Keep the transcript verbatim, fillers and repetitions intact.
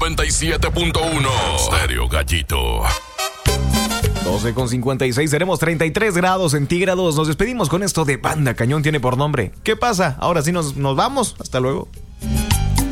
noventa y siete punto uno. Estéreo Gallito. doce con cincuenta y seis, seremos treinta y tres grados centígrados. Nos despedimos con esto de Banda Cañón tiene por nombre. ¿Qué pasa? Ahora sí nos, nos vamos. Hasta luego.